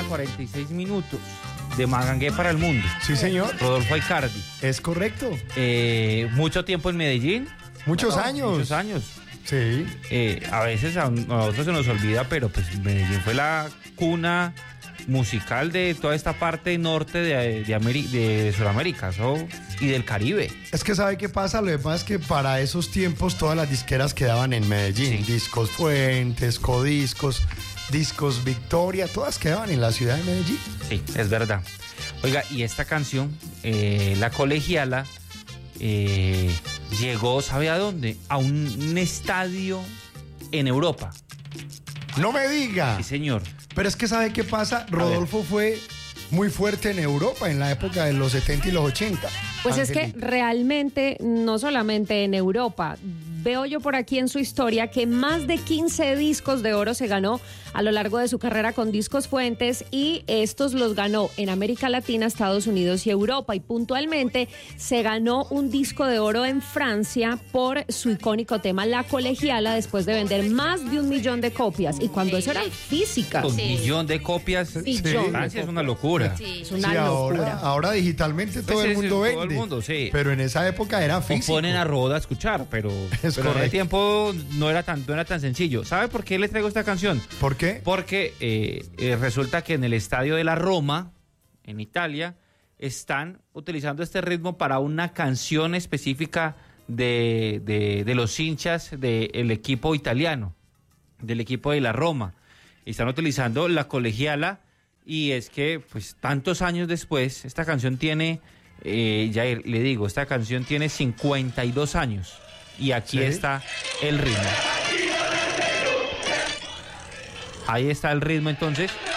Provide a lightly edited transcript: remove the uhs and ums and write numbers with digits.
46 minutos de Magangué para el mundo. Sí, señor. Rodolfo Aicardi. Es correcto. Mucho tiempo en Medellín. Muchos años. Muchos años. Sí. A veces a nosotros se nos olvida, pero pues Medellín fue la cuna musical de toda esta parte norte de Sudamérica y del Caribe. Es que ¿sabe qué pasa? Lo que pasa es que para esos tiempos todas las disqueras quedaban en Medellín. Sí. Discos Fuentes, Codiscos, Discos Victoria, todas quedaban en la ciudad de Medellín. Sí, es verdad. Oiga, y esta canción, La Colegiala, llegó, ¿sabe a dónde? A un estadio en Europa. ¡No me diga! Sí, señor. Pero es que ¿sabe qué pasa? Rodolfo fue muy fuerte en Europa en la época de los 70 y los 80. Pues es que Angelita. realmente, no solamente en Europa, veo yo por aquí en su historia que más de 15 discos de oro se ganó a lo largo de su carrera con Discos Fuentes, y estos los ganó en América Latina, Estados Unidos y Europa, y puntualmente se ganó un disco de oro en Francia por su icónico tema La Colegiala, después de vender más de 1 millón de copias, y cuando eso eran físicas. Un millón de copias. Millón. Francia es una locura. Es una Sí, locura. ahora digitalmente todo Pues el sí, mundo todo vende. el mundo, sí. Pero en esa época era O físico. ponen a Roda a escuchar, pero en ese correcto. tiempo no era tan sencillo. ¿Sabe por qué le traigo esta canción? ¿Por qué? Porque resulta que en el estadio de la Roma, en Italia, están utilizando este ritmo para una canción específica de los hinchas del equipo italiano, del equipo de la Roma. Están utilizando La Colegiala, y es que pues tantos años después, esta canción tiene, ya le digo, esta canción tiene 52 años, y aquí ¿Sí? está el ritmo. Ahí está el ritmo entonces.